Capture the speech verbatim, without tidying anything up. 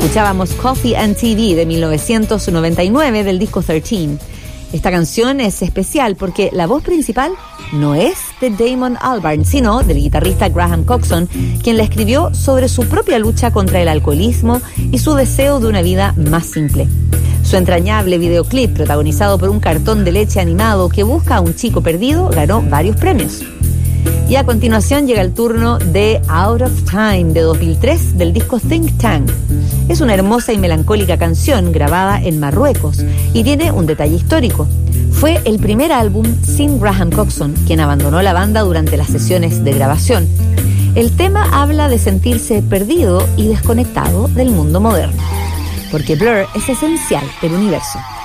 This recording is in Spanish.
Escuchábamos Coffee and T V de mil novecientos noventa y nueve del disco trece. Esta canción es especial porque la voz principal no es de Damon Albarn, sino del guitarrista Graham Coxon, quien la escribió sobre su propia lucha contra el alcoholismo y su deseo de una vida más simple. Su entrañable videoclip, protagonizado por un cartón de leche animado que busca a un chico perdido, ganó varios premios. Y a continuación llega el turno de Out of Time de dos mil tres del disco Think Tank. Es una hermosa y melancólica canción grabada en Marruecos y tiene un detalle histórico. Fue el primer álbum sin Graham Coxon, quien abandonó la banda durante las sesiones de grabación. El tema habla de sentirse perdido y desconectado del mundo moderno, porque Blur es esencial del universo.